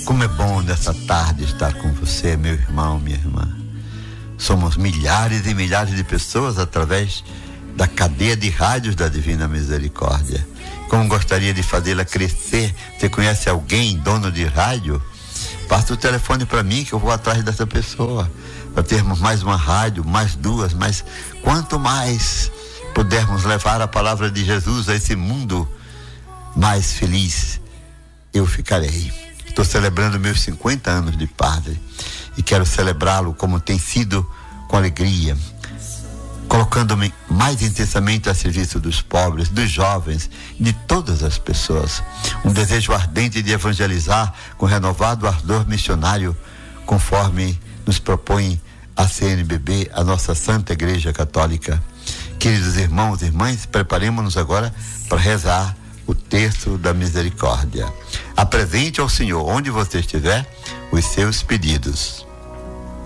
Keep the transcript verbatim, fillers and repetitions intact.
Como é bom nessa tarde estar com você, meu irmão, minha irmã. Somos milhares e milhares de pessoas através da cadeia de rádios da Divina Misericórdia. Como gostaria de fazê-la crescer. Você conhece alguém, dono de rádio? Passa o telefone para mim que eu vou atrás dessa pessoa, para termos mais uma rádio, mais duas, mas quanto mais pudermos levar a palavra de Jesus a esse mundo, mais feliz eu ficarei. Estou celebrando meus cinquenta anos de padre e quero celebrá-lo como tem sido, com alegria, colocando-me mais intensamente a serviço dos pobres, dos jovens, de todas as pessoas. Um desejo ardente de evangelizar com renovado ardor missionário, conforme nos propõe a C N B B, a nossa Santa Igreja Católica. Queridos irmãos e irmãs, preparemos-nos agora para rezar o terço da misericórdia. Apresente ao Senhor, onde você estiver, os seus pedidos.